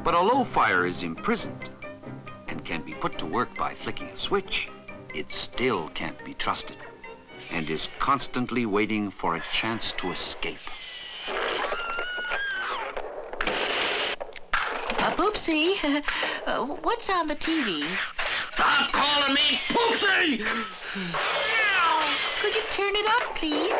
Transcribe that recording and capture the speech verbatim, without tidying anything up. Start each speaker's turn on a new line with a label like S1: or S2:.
S1: But although fire is imprisoned and can be put to work by flicking a switch, it still can't be trusted and is constantly waiting for a chance to escape.
S2: Uh, Poopsie, uh, what's on the T V?
S3: Stop calling me Poopsie!
S2: Could you turn it up, please?